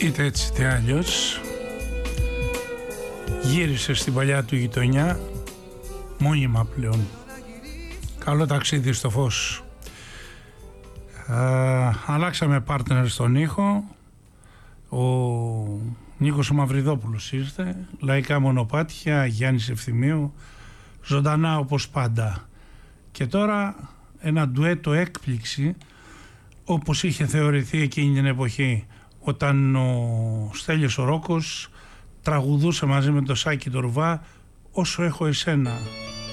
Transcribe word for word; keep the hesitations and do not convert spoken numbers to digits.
Είτε έτσι είτε αλλιώς γύρισε στην παλιά του γειτονιά μόνιμα πλέον. Καλό ταξίδι στο φως. Α, αλλάξαμε partner στον ήχο. Ο Νίκος ο Μαυριδόπουλος ήρθε. Λαϊκά μονοπάτια, Γιάννης Ευθυμίου, ζωντανά όπως πάντα. Και τώρα ένα ντουέτο έκπληξη, όπως είχε θεωρηθεί εκείνη την εποχή, όταν ο Στέλιος ο Ρόκος τραγουδούσε μαζί με τον Σάκη το Ρουβά «Όσο έχω εσένα».